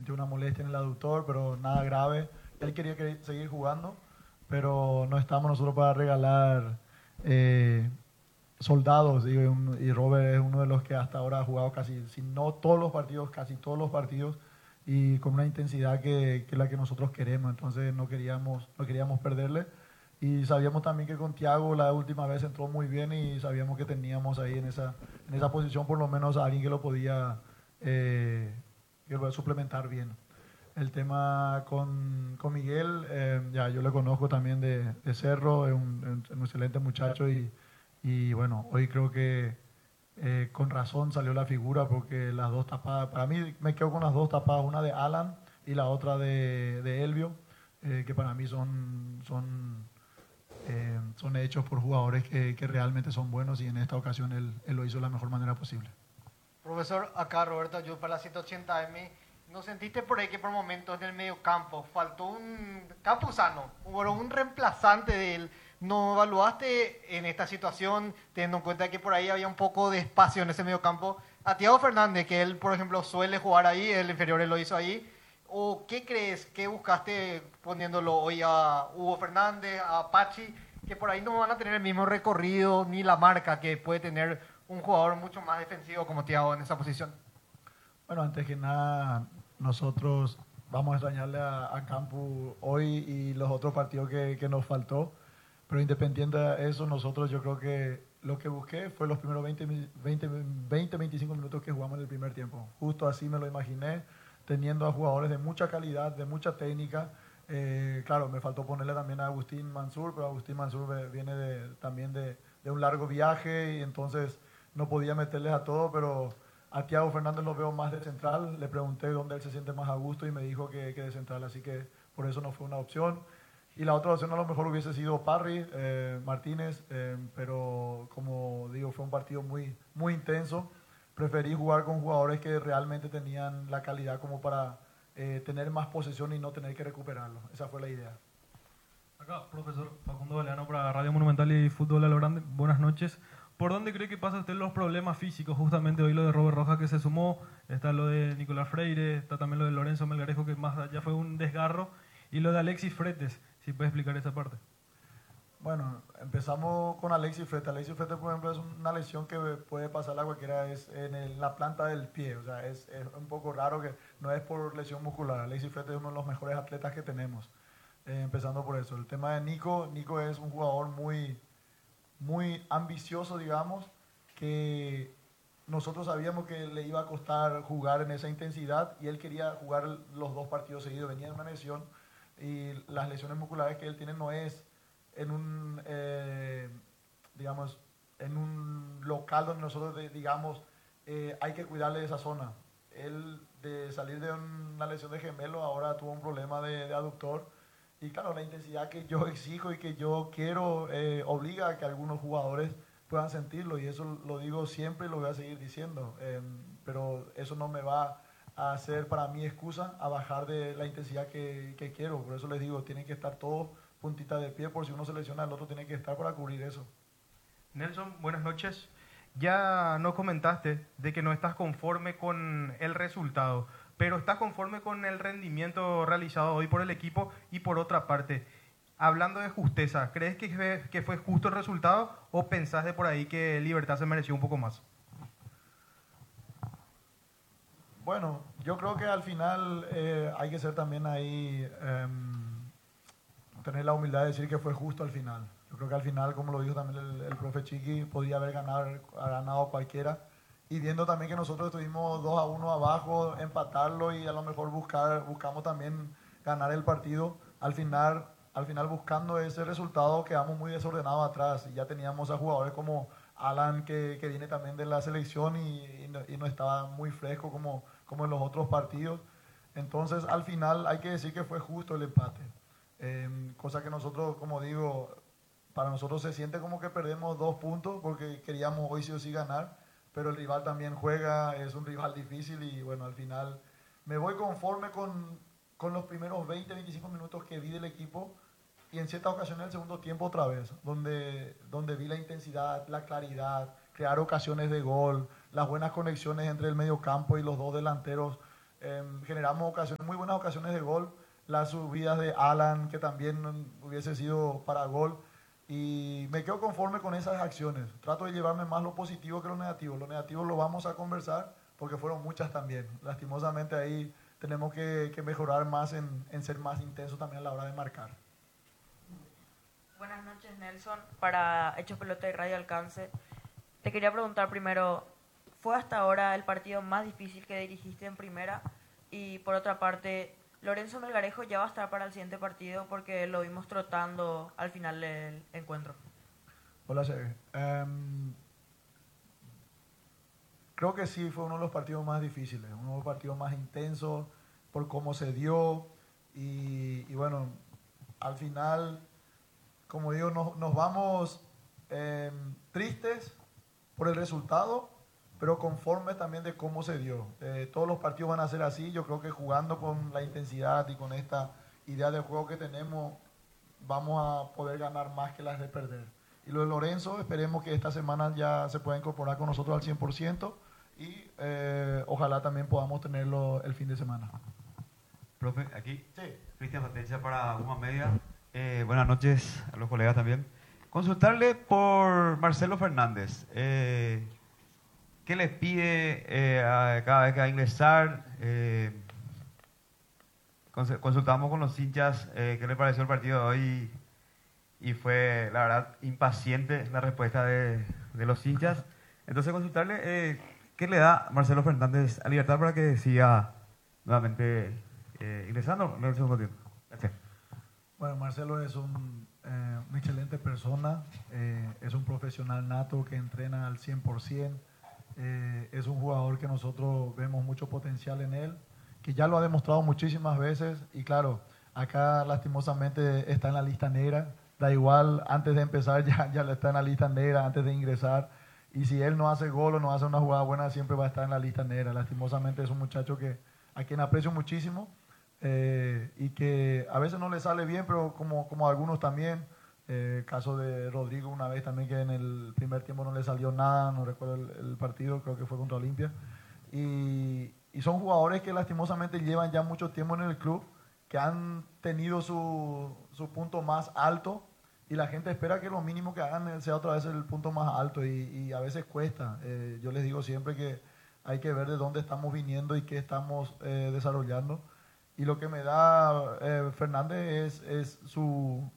sintió una molestia en el aductor, pero nada grave. Él quería seguir jugando, pero no estamos nosotros para regalar soldados. Y Robert es uno de los que hasta ahora ha jugado casi, si no todos los partidos, casi todos los partidos, y con una intensidad que la que nosotros queremos. Entonces no queríamos perderle. Y sabíamos también que con Thiago la última vez entró muy bien y sabíamos que teníamos ahí en esa posición por lo menos a alguien que lo podía suplementar bien. El tema con Miguel, ya yo le conozco también de Cerro, es un excelente muchacho y bueno, hoy creo que con razón salió la figura porque las dos tapadas, para mí me quedo con las dos tapadas, una de Alan y la otra de Elvio, que para mí son hechos por jugadores que realmente son buenos y en esta ocasión él lo hizo de la mejor manera posible. Profesor, acá Roberto Ayub para la 180M. ¿No sentiste por ahí que por momentos en el medio campo faltó un Campuzano, un reemplazante de él? ¿No evaluaste en esta situación, teniendo en cuenta que por ahí había un poco de espacio en ese medio campo, a Thiago Fernández, que él, por ejemplo, suele jugar ahí, el inferior él lo hizo ahí? ¿O qué crees, qué buscaste poniéndolo hoy a Hugo Fernández, a Pachi, que por ahí no van a tener el mismo recorrido ni la marca que puede tener un jugador mucho más defensivo como Thiago en esa posición? Bueno, antes que nada, nosotros vamos a extrañarle a Campu hoy y los otros partidos que nos faltó, pero independiente de eso, nosotros yo creo que lo que busqué fue los primeros 25 minutos que jugamos en el primer tiempo. Justo así me lo imaginé, teniendo a jugadores de mucha calidad, de mucha técnica. Claro, me faltó ponerle también a Agustín Mansur, pero Agustín Mansur viene también de un largo viaje y entonces no podía meterles a todo, pero a Thiago Fernández lo veo más de central. Le pregunté dónde él se siente más a gusto y me dijo que de central, así que por eso no fue una opción. Y la otra opción a lo mejor hubiese sido Parry, Martínez, pero como digo, fue un partido muy intenso. Preferí jugar con jugadores que realmente tenían la calidad como para tener más posesión y no tener que recuperarlo. Esa fue la idea. Acá, profesor Facundo Galeano para Radio Monumental y Fútbol a lo Grande. Buenas noches. ¿Por dónde cree que pasa usted los problemas físicos? Justamente hoy lo de Robert Rojas que se sumó, está lo de Nicolás Freire, está también lo de Lorenzo Melgarejo que más allá fue un desgarro, y lo de Alexis Fretes, si puede explicar esa parte. Bueno, empezamos con Alexis Fretes. Alexis Fretes, por ejemplo, es una lesión que puede pasar a cualquiera, es en la planta del pie, o sea, es un poco raro que no es por lesión muscular. Alexis Fretes es uno de los mejores atletas que tenemos, empezando por eso. El tema de Nico es un jugador muy ambicioso, digamos, que nosotros sabíamos que le iba a costar jugar en esa intensidad y él quería jugar los dos partidos seguidos. Venía de una lesión y las lesiones musculares que él tiene no es en un, digamos, en un local donde nosotros, digamos, hay que cuidarle de esa zona. Él, de salir de una lesión de gemelo, ahora tuvo un problema de aductor. Y claro, la intensidad que yo exijo y que yo quiero obliga a que algunos jugadores puedan sentirlo y eso lo digo siempre y lo voy a seguir diciendo. Pero eso no me va a hacer para mí excusa a bajar de la intensidad que quiero. Por eso les digo, tienen que estar todos puntita de pie, por si uno se lesiona, el otro tiene que estar para cubrir eso. Nelson, buenas noches. Ya nos comentaste de que no estás conforme con el resultado, pero estás conforme con el rendimiento realizado hoy por el equipo. Y por otra parte, hablando de justeza, ¿crees que fue justo el resultado o pensás de por ahí que Libertad se mereció un poco más? Bueno, yo creo que al final hay que ser también ahí, tener la humildad de decir que fue justo al final. Yo creo que al final, como lo dijo también el profe Chiqui, podía haber ganado cualquiera. Y viendo también que nosotros estuvimos 2-1 abajo, empatarlo y a lo mejor buscamos también ganar el partido. Al final buscando ese resultado quedamos muy desordenados atrás y ya teníamos a jugadores como Alan que viene también de la selección y no estaba muy fresco como en los otros partidos. Entonces al final hay que decir que fue justo el empate. Cosa que nosotros, como digo, para nosotros se siente como que perdemos 2 puntos porque queríamos hoy sí o sí ganar, pero el rival también juega, es un rival difícil y bueno, al final me voy conforme con los primeros 20-25 minutos que vi del equipo y en ciertas ocasiones el segundo tiempo otra vez, donde vi la intensidad, la claridad, crear ocasiones de gol, las buenas conexiones entre el medio campo y los dos delanteros. generamos muy buenas ocasiones de gol, las subidas de Alan, que también hubiese sido para gol, y me quedo conforme con esas acciones. Trato de llevarme más lo positivo que lo negativo. Lo negativo lo vamos a conversar porque fueron muchas también. Lastimosamente ahí tenemos que mejorar más en ser más intensos también a la hora de marcar. Buenas noches, Nelson. Para Hechos Pelota y Radio Alcance, te quería preguntar primero, ¿fue hasta ahora el partido más difícil que dirigiste en primera? Y por otra parte, Lorenzo Melgarejo ya va a estar para el siguiente partido porque lo vimos trotando al final del encuentro. Hola, Sebe. Creo que sí fue uno de los partidos más difíciles, uno de los partidos más intensos por cómo se dio y bueno, al final, como digo, nos vamos tristes por el resultado, pero conformes también de cómo se dio. Todos los partidos van a ser así. Yo creo que jugando con la intensidad y con esta idea de juego que tenemos, vamos a poder ganar más que las de perder. Y lo de Lorenzo, esperemos que esta semana ya se pueda incorporar con nosotros al 100% y ojalá también podamos tenerlo el fin de semana. Profe, aquí, Sí. Cristian Patencia para Uma Media. Buenas noches a los colegas también. Consultarle por Marcelo Fernández. ¿Qué les pide cada vez que va a ingresar? Consultamos con los hinchas qué les pareció el partido de hoy y fue, la verdad, impaciente la respuesta de los hinchas. Entonces, consultarle qué le da Marcelo Fernández a Libertad para que siga nuevamente ingresando en el segundo tiempo. Gracias. Bueno, Marcelo es una excelente persona, es un profesional nato que entrena al 100%. Es un jugador que nosotros vemos mucho potencial en él, que ya lo ha demostrado muchísimas veces y claro, acá lastimosamente está en la lista negra, da igual, antes de empezar ya está en la lista negra, antes de ingresar, y si él no hace gol o no hace una jugada buena, siempre va a estar en la lista negra. Lastimosamente es un muchacho a quien aprecio muchísimo y que a veces no le sale bien, pero como a algunos también. Caso de Rodrigo una vez también que en el primer tiempo no le salió nada, no recuerdo el partido, creo que fue contra Olimpia. Y son jugadores que lastimosamente llevan ya mucho tiempo en el club, que han tenido su punto más alto y la gente espera que lo mínimo que hagan sea otra vez el punto más alto y a veces cuesta. Yo les digo siempre que hay que ver de dónde estamos viniendo y qué estamos desarrollando. Y lo que me da Fernández es su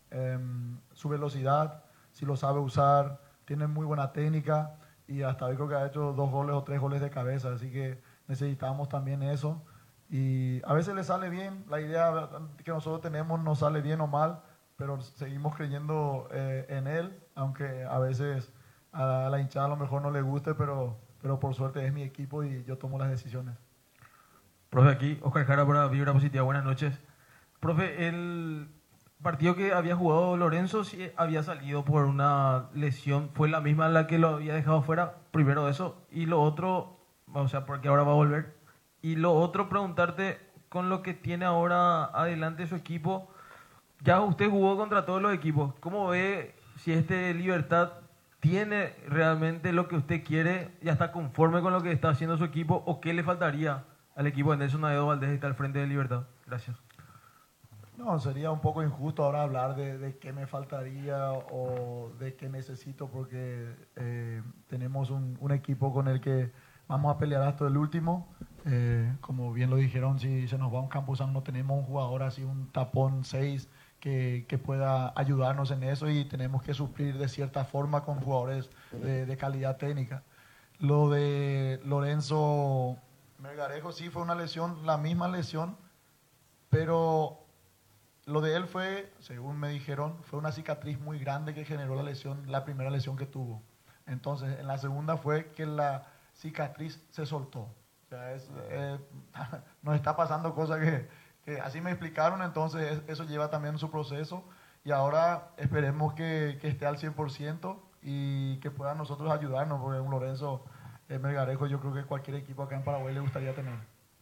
velocidad, si lo sabe usar, tiene muy buena técnica y hasta hoy creo que ha hecho 2 goles o 3 goles de cabeza, así que necesitamos también eso. Y a veces le sale bien, la idea que nosotros tenemos no sale bien o mal, pero seguimos creyendo en él, aunque a veces a la hinchada a lo mejor no le guste, pero por suerte es mi equipo y yo tomo las decisiones. Profe, aquí Oscar Jara para Vibra Positiva, buenas noches. Profe, el partido que había jugado Lorenzo sí había salido por una lesión, fue la misma la que lo había dejado fuera, primero eso, y lo otro, o sea, porque ahora va a volver, y lo otro preguntarte, con lo que tiene ahora adelante su equipo, ya usted jugó contra todos los equipos, ¿cómo ve si Libertad tiene realmente lo que usted quiere, ya está conforme con lo que está haciendo su equipo, o qué le faltaría al equipo de Nelson Aedo Valdés que está al frente de Libertad? Gracias. No, sería un poco injusto ahora hablar de qué me faltaría o de qué necesito porque tenemos un equipo con el que vamos a pelear hasta el último. Como bien lo dijeron, si se nos va un campusano no tenemos un jugador así, un tapón 6 que pueda ayudarnos en eso y tenemos que suplir de cierta forma con jugadores de calidad técnica. Lo de Lorenzo Melgarejo sí fue una lesión, la misma lesión, pero lo de él fue, según me dijeron, fue una cicatriz muy grande que generó la lesión, la primera lesión que tuvo. Entonces, en la segunda fue que la cicatriz se soltó. O sea, nos está pasando cosas que así me explicaron, entonces eso lleva también su proceso y ahora esperemos que esté al 100% y que pueda nosotros ayudarnos, porque un Lorenzo Melgarejo yo creo que cualquier equipo acá en Paraguay le gustaría tener.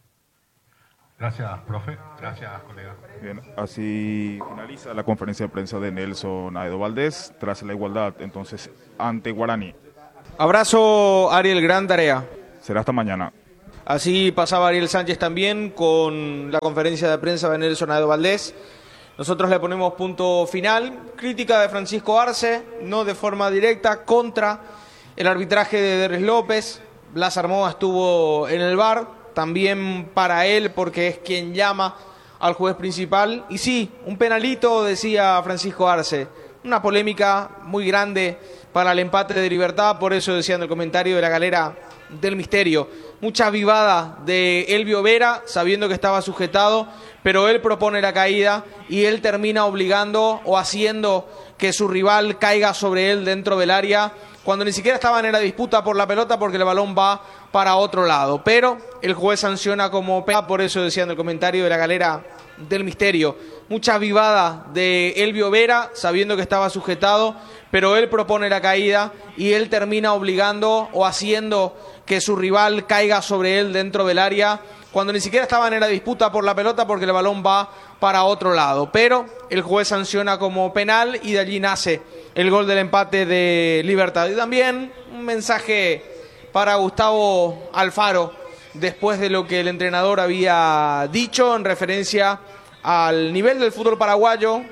Gracias, profe. Gracias, colega. Bien, así finaliza la conferencia de prensa de Nelson Aedo Valdés tras la igualdad entonces ante Guaraní. Abrazo, Ariel, gran tarea. Será hasta mañana. Así pasaba Ariel Sánchez también con la conferencia de prensa de Nelson Aedo Valdés. Nosotros le ponemos punto final. Crítica de Francisco Arce, no de forma directa, contra el arbitraje de Deres López. Blas Armoa estuvo en el VAR, también para él porque es quien llama al juez principal. Y sí, un penalito, decía Francisco Arce. Una polémica muy grande para el empate de Libertad, por eso decía en el comentario de la galera del misterio. Mucha avivada de Elvio Vera, sabiendo que estaba sujetado, pero él propone la caída y él termina obligando o haciendo que su rival caiga sobre él dentro del área, cuando ni siquiera estaban en la disputa por la pelota porque el balón va para otro lado. Pero el juez sanciona como penal, por eso decía en el comentario de la galera del misterio. Mucha avivada de Elvio Vera, sabiendo que estaba sujetado, pero él propone la caída y él termina obligando o haciendo que su rival caiga sobre él dentro del área, cuando ni siquiera estaban en la disputa por la pelota porque el balón va para otro lado. Pero el juez sanciona como penal y de allí nace el gol del empate de Libertad. Y también un mensaje para Gustavo Alfaro, después de lo que el entrenador había dicho en referencia al nivel del fútbol paraguayo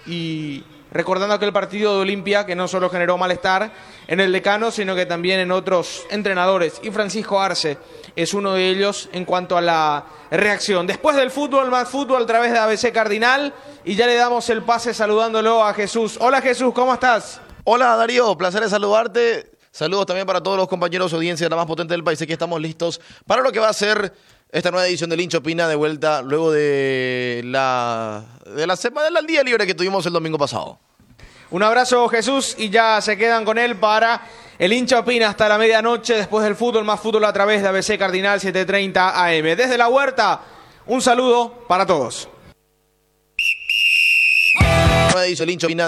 y recordando aquel partido de Olimpia que no solo generó malestar en el decano, sino que también en otros entrenadores. Y Francisco Arce es uno de ellos en cuanto a la reacción. Después del fútbol, más fútbol a través de ABC Cardinal. Y ya le damos el pase saludándolo a Jesús. Hola Jesús, ¿cómo estás? Hola Darío, placer de saludarte. Saludos también para todos los compañeros de audiencia de la más potente del país. Aquí estamos listos para lo que va a ser esta nueva edición del Hincha Opina, de vuelta luego de la semana del día libre que tuvimos el domingo pasado. Un abrazo Jesús y ya se quedan con él para el Hincha Opina hasta la medianoche después del fútbol, más fútbol a través de ABC Cardinal 730 AM. Desde la huerta, un saludo para todos. Nueva edición del Hincha Opina.